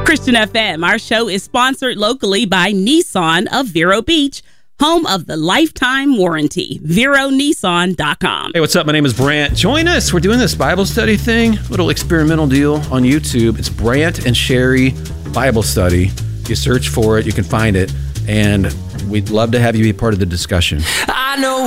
Christian FM, our show is sponsored locally by Nissan of Vero Beach, home of the lifetime warranty. VeroNissan.com. Hey, what's up? My name is Brant. Join us. We're doing this Bible study thing, little experimental deal on YouTube. It's Brant and Sherry Bible Study. You search for it, you can find it, and we'd love to have you be part of the discussion. I know